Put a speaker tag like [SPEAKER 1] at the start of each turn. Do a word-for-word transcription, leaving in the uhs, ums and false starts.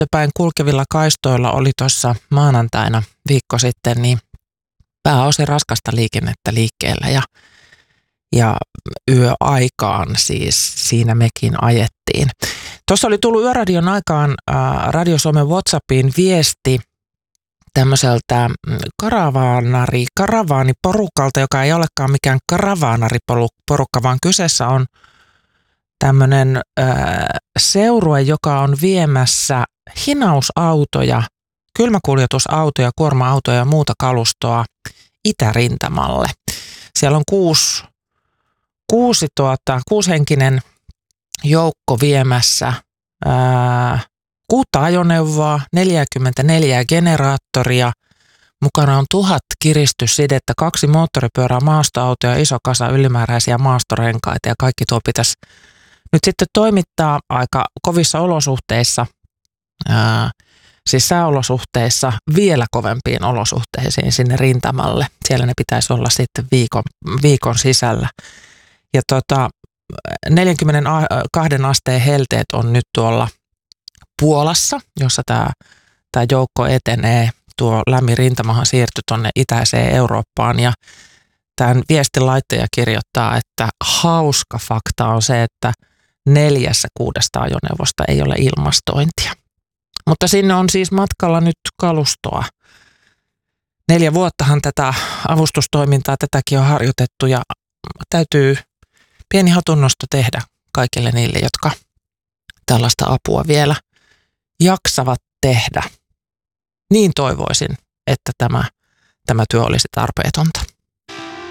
[SPEAKER 1] päin kulkevilla kaistoilla oli tuossa maanantaina viikko sitten niin pääosin raskasta liikennettä liikkeellä ja, ja yöaikaan siis siinä mekin ajettiin. Tuossa oli tullut Yöradion aikaan äh, Radio Suomen WhatsAppiin viesti tämmöiseltä karavaanari, karavaaniporukalta, joka ei olekaan mikään karavaanariporukka, vaan kyseessä on tämmöinen äh, seurue, joka on viemässä hinausautoja, kylmäkuljetusautoja, kuorma-autoja ja muuta kalustoa itärintamalle. Siellä on kuusi, kuusi tuota, kuushenkinen joukko viemässä ää, kuutta ajoneuvoa, neljäkymmentäneljä generaattoria, mukana on tuhat kiristyssidettä, kaksi moottoripyörää, maastoautoja, iso kasa ylimääräisiä maastorenkaita ja kaikki tuo pitäisi nyt sitten toimittaa aika kovissa olosuhteissa, ää, siis sääolosuhteissa vielä kovempiin olosuhteisiin sinne rintamalle. Siellä ne pitäisi olla sitten viikon, viikon sisällä. Ja tota, neljäkymmentäkaksi asteen helteet on nyt tuolla Puolassa, jossa tämä, tämä joukko etenee. Tuo lämmin rintamahan siirtyi tuonne itäiseen Eurooppaan ja tämän viestin laittaja kirjoittaa, että hauska fakta on se, että neljässä kuudesta ajoneuvosta ei ole ilmastointia. Mutta sinne on siis matkalla nyt kalustoa. Neljä vuottahan tätä avustustoimintaa, tätäkin on harjoitettu ja täytyy pieni hatunnosto tehdä kaikille niille, jotka tällaista apua vielä jaksavat tehdä. Niin toivoisin, että tämä, tämä työ olisi tarpeetonta.